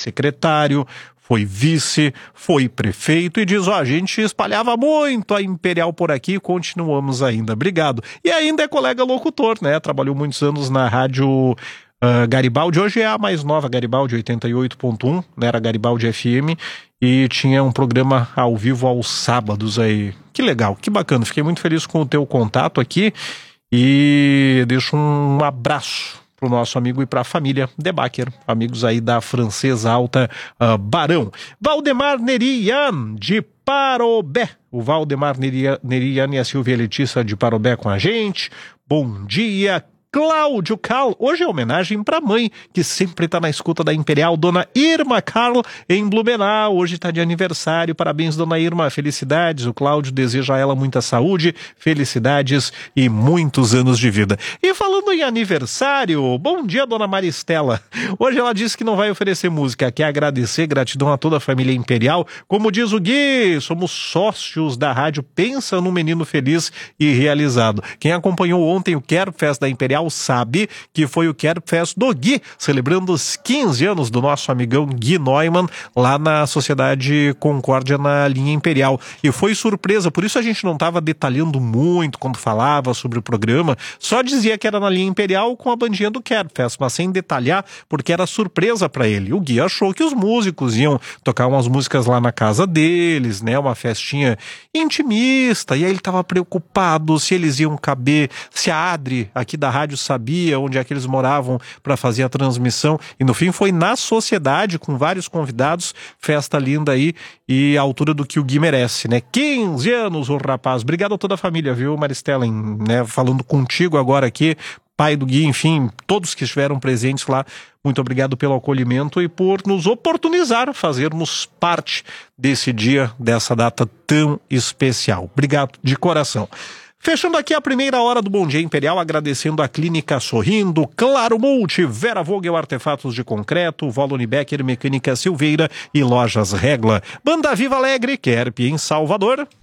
secretário, foi vice, foi prefeito e diz, a gente espalhava muito a Imperial por aqui e continuamos ainda. Obrigado. E ainda é colega locutor, né? Trabalhou muitos anos na rádio Garibaldi, hoje é a mais nova Garibaldi 88.1, né? Era Garibaldi FM e tinha um programa ao vivo aos sábados aí. Que legal, que bacana. Fiquei muito feliz com o teu contato aqui e deixo um abraço pro nosso amigo e pra família Debacker, amigos aí da Francesa Alta Barão. Valdemar Nerian, de Parobé. O Valdemar Nerian e a Silvia Letícia de Parobé com a gente. Bom dia, Cláudio Carl. Hoje é homenagem para a mãe, que sempre está na escuta da Imperial, Dona Irma Carl, em Blumenau. Hoje está de aniversário. Parabéns, Dona Irma. Felicidades. O Cláudio deseja a ela muita saúde, felicidades e muitos anos de vida. E falando em aniversário, bom dia, Dona Maristela. Hoje ela disse que não vai oferecer música, quer agradecer, gratidão a toda a família Imperial. Como diz o Gui, somos sócios da rádio. Pensa num menino feliz e realizado. Quem acompanhou ontem o Care Fest da Imperial sabe que foi o Care Fest do Gui, celebrando os 15 anos do nosso amigão Gui Neumann, lá na Sociedade Concórdia, na linha Imperial. E foi surpresa, por isso a gente não estava detalhando muito quando falava sobre o programa, só dizia que era na linha Imperial com a bandinha do Care Fest, mas sem detalhar, porque era surpresa para ele. O Gui achou que os músicos iam tocar umas músicas lá na casa deles, né, uma festinha intimista, e aí ele estava preocupado se eles iam caber, se a Adri, aqui da rádio, sabia onde é que eles moravam para fazer a transmissão, e no fim foi na Sociedade, com vários convidados, festa linda aí, e a altura do que o Gui merece, né? 15 anos, o rapaz. Obrigado a toda a família, viu, Maristela, né, falando contigo agora aqui, pai do Gui, enfim, todos que estiveram presentes lá, muito obrigado pelo acolhimento e por nos oportunizar fazermos parte desse dia, dessa data tão especial. Obrigado de coração. Fechando aqui a primeira hora do Bom Dia Imperial, agradecendo a Clínica Sorrindo, Claro Multi, Vera Vogel Artefatos de Concreto, Voloni Becker Mecânica Silveira e Lojas Regla. Banda Viva Alegre, Kerp em Salvador.